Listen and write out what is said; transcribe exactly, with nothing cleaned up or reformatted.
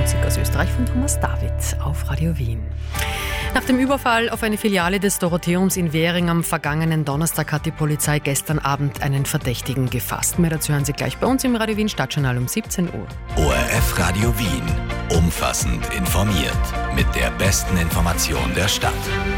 Musik aus Österreich von Thomas David auf Radio Wien. Nach dem Überfall auf eine Filiale des Dorotheums in Währing am vergangenen Donnerstag hat die Polizei gestern Abend einen Verdächtigen gefasst. Mehr dazu hören Sie gleich bei uns im Radio Wien Stadtjournal um siebzehn Uhr. O R F Radio Wien. Umfassend informiert. Mit der besten Information der Stadt.